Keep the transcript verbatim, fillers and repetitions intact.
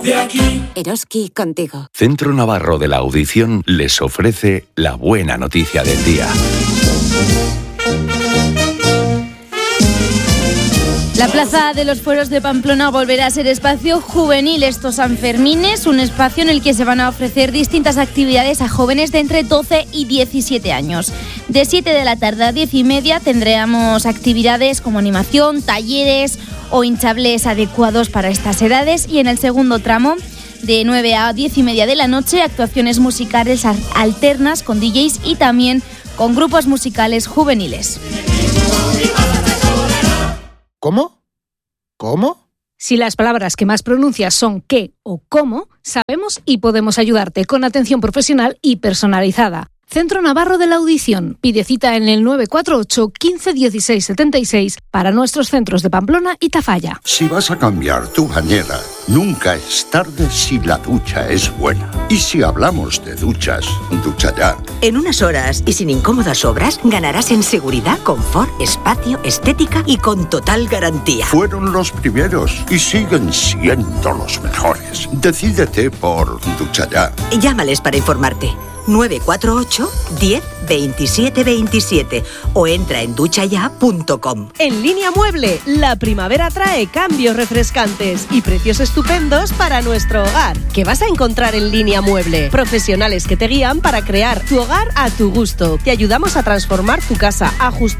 de aquí. Eroski contigo. Centro Navarro de la Audición les ofrece la buena noticia del día. La Plaza de los Fueros de Pamplona volverá a ser espacio juvenil estos Sanfermines, un espacio en el que se van a ofrecer distintas actividades a jóvenes de entre doce y diecisiete años. De siete de la tarde a diez y media tendremos actividades como animación, talleres o hinchables adecuados para estas edades, y en el segundo tramo, de nueve a diez y media de la noche, actuaciones musicales alternas con D Js y también con grupos musicales juveniles. ¿Cómo? ¿Cómo? Si las palabras que más pronuncias son qué o cómo, sabemos y podemos ayudarte con atención profesional y personalizada. Centro Navarro de la Audición. Pide cita en el nueve cuatro ocho, quince, dieciséis, setenta y seis para nuestros centros de Pamplona y Tafalla. Si vas a cambiar tu bañera, nunca es tarde si la ducha es buena. Y si hablamos de duchas, ducha ya. En unas horas y sin incómodas obras, ganarás en seguridad, confort, espacio, estética y con total garantía. Fueron los primeros y siguen siendo los mejores. Decídete por ducha ya. Llámales para informarte. nueve cuatro ocho, diez, veintisiete, veintisiete o entra en duchaya punto com. En Línea Mueble, la primavera trae cambios refrescantes y precios estupendos para nuestro hogar. ¿Qué vas a encontrar en Línea Mueble? Profesionales que te guían para crear tu hogar a tu gusto. Te ayudamos a transformar tu casa, ajustando